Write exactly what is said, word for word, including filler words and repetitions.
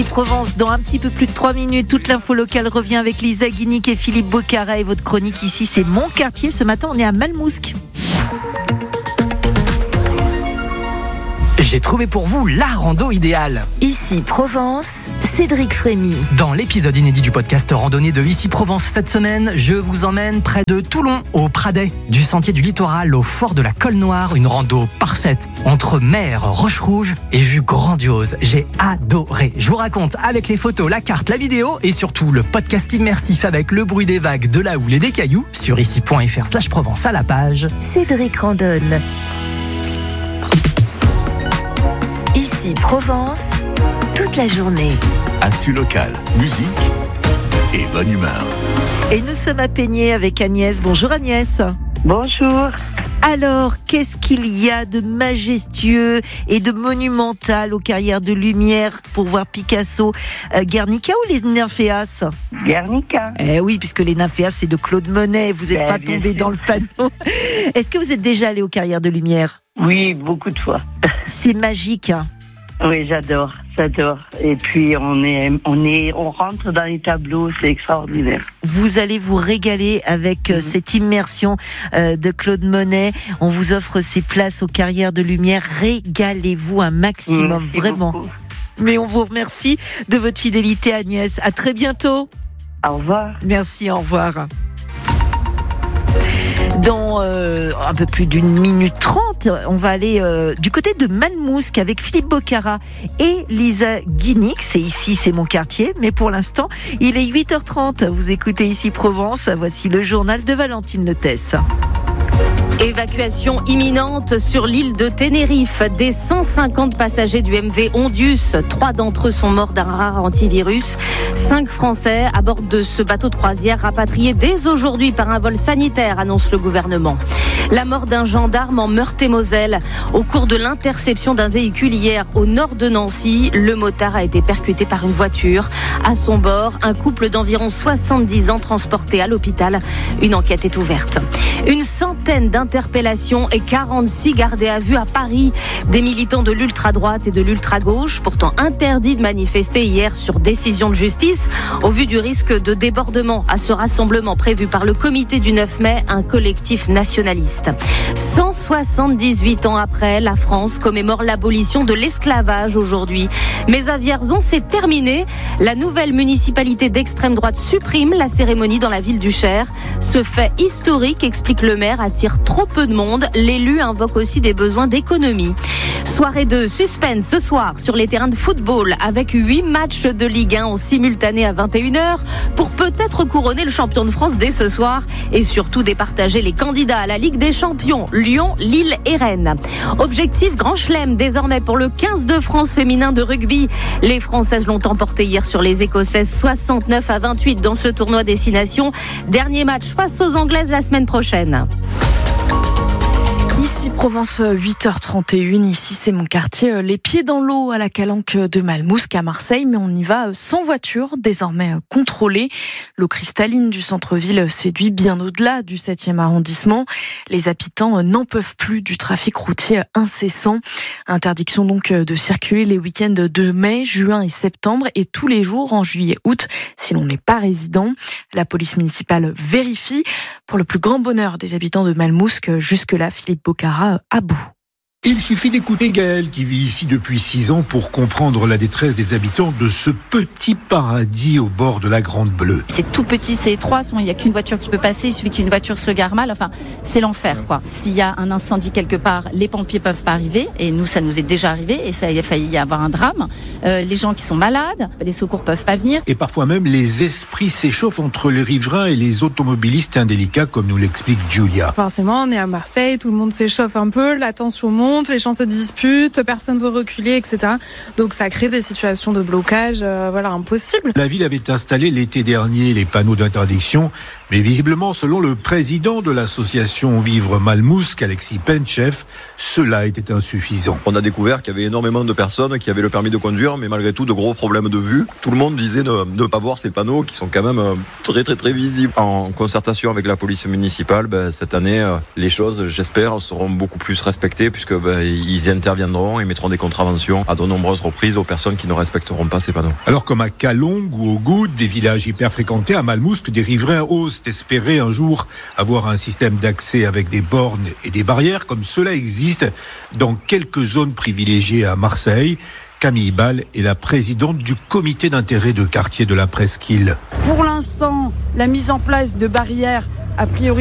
Provence, dans un petit peu plus de trois minutes, toute l'info locale revient avec Lisa Guinic et Philippe Bocara et votre chronique ici, c'est Mon Quartier. Ce matin, on est à Malmousque. J'ai trouvé pour vous la rando idéale. Ici Provence, Cédric Frémy. Dans l'épisode inédit du podcast Randonnée de Ici Provence cette semaine, je vous emmène près de Toulon, au Pradet, du sentier du littoral au fort de la Colle Noire, une rando parfaite entre mer, roche rouge et vue grandiose. J'ai adoré. Je vous raconte avec les photos, la carte, la vidéo et surtout le podcast immersif avec le bruit des vagues, de la houle et des cailloux sur ici.fr slash Provence à la page Cédric randonne. Ici Provence, toute la journée. Actu locale, musique et bonne humeur. Et nous sommes à Peigné avec Agnès. Bonjour Agnès. Bonjour. Alors, qu'est-ce qu'il y a de majestueux et de monumental aux Carrières de Lumière pour voir Picasso, euh, Guernica ou les Nymphéas ? Guernica. Eh oui, puisque les Nymphéas, c'est de Claude Monet. Vous n'êtes Ben, pas bien tombé sûr. dans le panneau. Est-ce que vous êtes déjà allé aux Carrières de Lumière ? Oui, beaucoup de fois. C'est magique, hein ? Oui, j'adore, j'adore. Et puis on est, on est, on rentre dans les tableaux, c'est extraordinaire. Vous allez vous régaler avec euh, Mhm. cette immersion euh, de Claude Monet. On vous offre ces places aux Carrières de Lumière. Régalez-vous un maximum, Merci vraiment. beaucoup. Mais on vous remercie de votre fidélité, Agnès. À très bientôt. Au revoir. Merci, au revoir. Dans euh, un peu plus d'une minute trente, on va aller euh, du côté de Malmousque avec Philippe Bocara et Lisa Guinic. C'est ici, c'est Mon Quartier. Mais pour l'instant, il est huit heures trente. Vous écoutez Ici Provence. Voici le journal de Valentine Letès. Évacuation imminente sur l'île de Tenerife. Des cent cinquante passagers du M V Ondius, trois d'entre eux sont morts d'un rare antivirus. Cinq Français à bord de ce bateau de croisière rapatriés dès aujourd'hui par un vol sanitaire, annonce le gouvernement. La mort d'un gendarme en Meurthe-et-Moselle. Au cours de l'interception d'un véhicule hier au nord de Nancy, le motard a été percuté par une voiture. À son bord, un couple d'environ soixante-dix ans transporté à l'hôpital. Une enquête est ouverte. Une centaine d'interpellations et quarante-six gardés à vue à Paris. Des militants de l'ultra-droite et de l'ultra-gauche, pourtant interdits de manifester hier sur décision de justice, au vu du risque de débordement à ce rassemblement prévu par le comité du neuf mai, un collectif nationaliste. cent soixante-dix-huit ans après, la France commémore l'abolition de l'esclavage aujourd'hui. Mais à Vierzon, c'est terminé. La nouvelle municipalité d'extrême droite supprime la cérémonie dans la ville du Cher. Ce fait historique, explique le maire, attire trop peu de monde. L'élu invoque aussi des besoins d'économie. Soirée de suspense ce soir sur les terrains de football avec huit matchs de Ligue un en simultané à vingt et une heures pour peut-être couronner le champion de France dès ce soir et surtout départager les candidats à la Ligue des Champions, Lyon, Lille et Rennes. Objectif Grand Chelem désormais pour le quinze de France féminin de rugby. Les Françaises l'ont emporté hier sur les Écossaises soixante-neuf à vingt-huit dans ce tournoi Destination. Dernier match face aux Anglaises la semaine prochaine. Ici Provence, huit heures trente et une, ici c'est Mon Quartier, les pieds dans l'eau à la calanque de Malmousque à Marseille, mais on y va sans voiture, désormais contrôlée. L'eau cristalline du centre-ville séduit bien au-delà du septième arrondissement. Les habitants n'en peuvent plus du trafic routier incessant. Interdiction donc de circuler les week-ends de mai, juin et septembre et tous les jours en juillet-août si l'on n'est pas résident. La police municipale vérifie. Pour le plus grand bonheur des habitants de Malmousque, jusque-là, Philippe Bocara à bout. Il suffit d'écouter Gaël qui vit ici depuis six ans pour comprendre la détresse des habitants de ce petit paradis au bord de la Grande Bleue. C'est tout petit, c'est étroit, il n'y a qu'une voiture qui peut passer, il suffit qu'une voiture se gare mal, enfin c'est l'enfer quoi. S'il y a un incendie quelque part, les pompiers peuvent pas arriver et nous ça nous est déjà arrivé et ça a failli y avoir un drame. Euh, les gens qui sont malades, les secours peuvent pas venir. Et parfois même les esprits s'échauffent entre les riverains et les automobilistes indélicats comme nous l'explique Julia. Forcément on est à Marseille, tout le monde s'échauffe un peu, la tension monte. Les gens se disputent, personne ne veut reculer, et cetera. Donc ça crée des situations de blocage, euh, voilà, impossibles. La ville avait installé l'été dernier les panneaux d'interdiction, Mais visiblement, selon le président de l'association Vivre Malmousque, Alexis Penchef, cela était insuffisant. On a découvert qu'il y avait énormément de personnes qui avaient le permis de conduire, mais malgré tout de gros problèmes de vue. Tout le monde disait de ne pas voir ces panneaux qui sont quand même très très très visibles. En concertation avec la police municipale, ben, cette année, les choses, j'espère, seront beaucoup plus respectées puisque ben, ils interviendront et mettront des contraventions à de nombreuses reprises aux personnes qui ne respecteront pas ces panneaux. Alors comme à Calongue ou au Goude, des villages hyper fréquentés, à Malmousque, des riverains osent espérer un jour avoir un système d'accès avec des bornes et des barrières, comme cela existe dans quelques zones privilégiées à Marseille. Camille Ball est la présidente du comité d'intérêt de quartier de la Presqu'île. Pour l'instant, la mise en place de barrières, a priori,